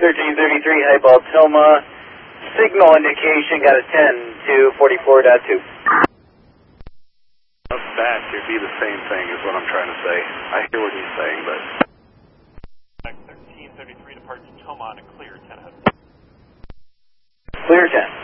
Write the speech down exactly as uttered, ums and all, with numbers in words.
thirteen thirty-three, high Baltoma. Signal indication got a ten to forty-four point two. That could be the same thing is what I'm trying to say. I hear what he's saying, but... thirteen thirty-three departs Toma on a clear ten. Clear ten.